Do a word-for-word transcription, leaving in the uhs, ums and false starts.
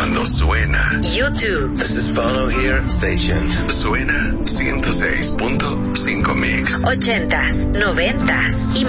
cuando suena. YouTube. This is Bono here. Stay tuned. Suena ciento seis punto cinco Mix. Ochentas, noventas y